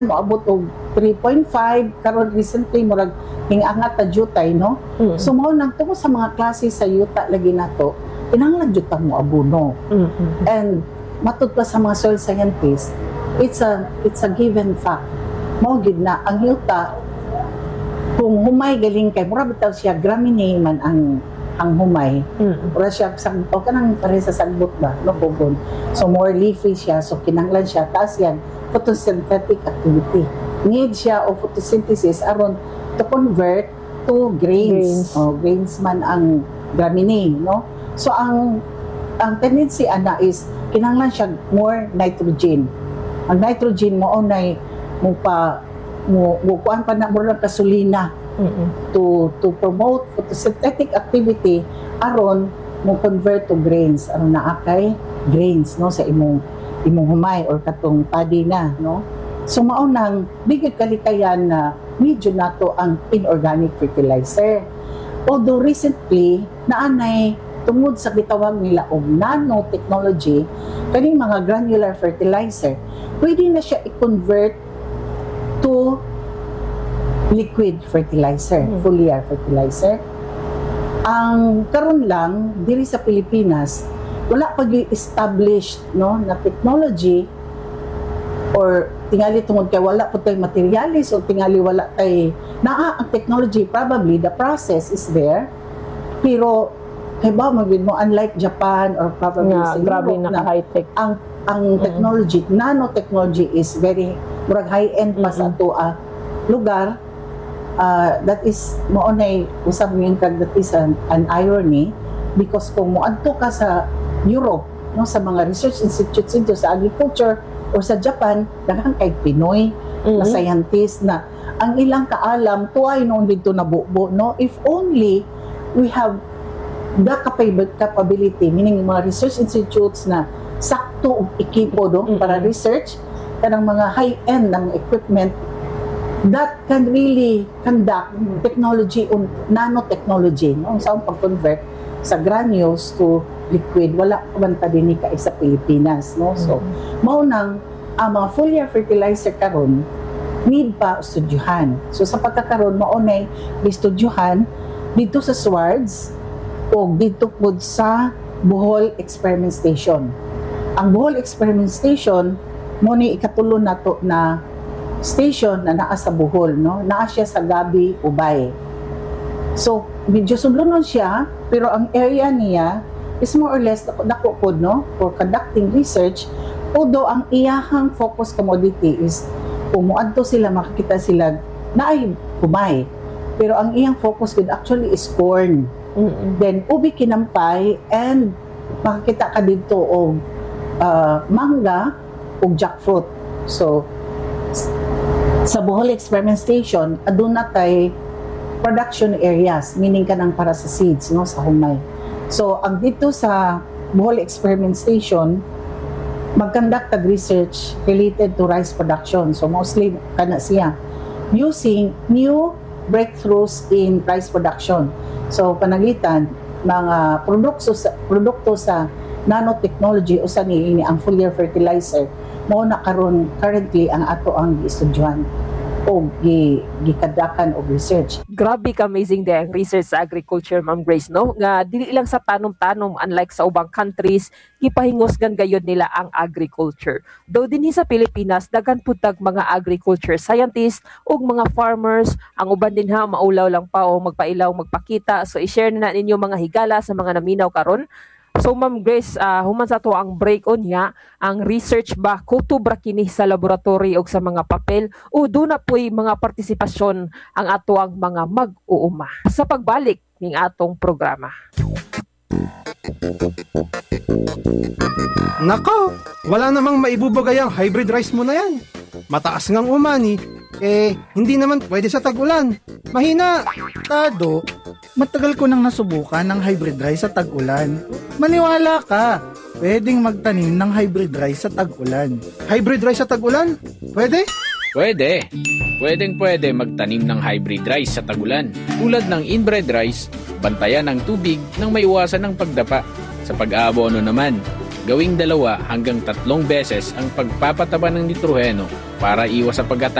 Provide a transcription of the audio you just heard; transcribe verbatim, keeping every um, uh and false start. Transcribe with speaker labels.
Speaker 1: moabot og three point five karon recently murag hingangat ta jutay no.
Speaker 2: Mm.
Speaker 1: So mao nang tungod sa mga klase sa yuta lagi nato kinahanglan jud tang moabono.
Speaker 2: Mm-hmm.
Speaker 1: And matud pa sa mga soil scientists, it's a it's a given fact. Mao gid na ang yuta kung humay galing kay mura bitaw siya gramine man ang ang humay.
Speaker 2: Mm.
Speaker 1: Mura siya sang o kanang pare sa sagbot ba no pugon. So more leafy siya so kinahanglan siya taas yan photosynthetic activity. Need siya o photosynthesis aron to convert to grains.
Speaker 2: Grains.
Speaker 1: O grains man ang gramine, no? So ang ang tendency ana is kinahanglan siya more nitrogen. Ang nitrogen mo onay mo pa mo mo kuan pa na mo lang gasolina
Speaker 2: Mm-mm.
Speaker 1: to to promote photosynthetic activity aron mo convert to grains aron naa kay grains no sa imong imong humay or katong padi na no. So mao nang bigod kalikayan na medyo nato ang inorganic fertilizer. Although recently naanay tungod sa gitawag nila og nanotechnology kaning mga granular fertilizer pwede na siya i-convert to liquid fertilizer,
Speaker 2: Mm.
Speaker 1: foliar fertilizer. Ang karon lang diri sa Pilipinas wala pa gyud established no na technology or tingali tungod kay wala po tay materialis o tingali wala tay naa ang technology, probably the process is there pero kay ba magid mo unlike Japan or probably
Speaker 2: Nga,
Speaker 1: sa
Speaker 2: grabe
Speaker 1: Europe
Speaker 2: naka high tech.
Speaker 1: ang ang technology, nanotechnology is very murag high-end pa sa
Speaker 2: Mm-mm.
Speaker 1: ato ah, lugar. Uh, that is maunay usab yung kag that is an, an irony because kung moadto ka sa Europe no sa mga research institutes dito sa agriculture or sa Japan daghang kay Pinoy na
Speaker 2: Mhm.
Speaker 1: scientist na ang ilang kaalam tuay noon dito nabubo no if only we have the capa- capability meaning mga research institutes na sakto og ekipo do
Speaker 2: Mm-mm.
Speaker 1: para research kanang mga high-end ng equipment that can really conduct technology on nanotechnology no sa pag-convert sa granules to liquid wala man ta dinhi kay sa Pilipinas no so mao nang ang mga foliar fertilizer karon need pa estudyuhan so sa pagkakaroon mao nay estudyuhan dito sa Swards o dito pud sa Bohol Experiment Station. Ang Bohol Experiment Station mo ni ikatulo nato na station na naa sa Bohol, no? Naa siya sa Gabi, Ubay. So, medyo sudlonon siya, pero ang area niya is more or less dako pod, no? For conducting research, although ang iyahang focus commodity is kung muadto sila, makikita sila na ay humay. Pero ang iyang focus good actually is corn.
Speaker 2: Mm-mm.
Speaker 1: Then, ubi kinampay and makikita ka dito o uh, mangga o jackfruit. So, sa Bohol Experiment Station, aduna tay production areas, meaning kanang para sa seeds, no, sa humay. So, ang dito sa Bohol Experiment Station, mag-conduct of research related to rice production. So, mostly kana siya using new breakthroughs in rice production. So, panagitan mga produkto sa produkto sa nanotechnology usa ni ini ang foliar fertilizer mao na karon currently ang ato ang giestudyohan o gi gikadakan og research.
Speaker 2: Grabe ka amazing day ang research sa agriculture, Ma'am Grace, no? Nga dili lang sa tanom-tanom, unlike sa ubang countries, gipahingosgan gayud nila ang agriculture. Though dinhi sa Pilipinas, daghan pud tag mga agriculture scientists ug mga farmers, ang uban din ha maulaw lang pa o magpailaw, magpakita. So i-share na ninyo mga higala sa mga naminaw karon. So Ma'am Grace, uh, human sa to ang break on niya, ang research ba kutubra kini sa laboratory o sa mga papel o doon na po'y mga partisipasyon ang ato ang mga mag-uuma sa pagbalik ng atong programa.
Speaker 3: Nako, wala namang maibubagay ang hybrid rice mo na yan. Mataas ngang umani, eh hindi naman pwede sa tag-ulan. Mahina.
Speaker 4: Tado, matagal ko nang nasubukan ng hybrid rice sa tag-ulan. Maniwala ka, pwedeng magtanim ng hybrid rice sa tag-ulan.
Speaker 3: Hybrid rice sa tag-ulan? Pwede?
Speaker 5: Pwede. Pwedeng pwede magtanim ng hybrid rice sa tagulan. Tulad ng inbred rice, bantayan ang tubig nang maiwasan ng pagdapa. Sa pag-aabono naman, gawing dalawa hanggang tatlong beses ang pagpapataba ng nitroheno para iwas sa pagkata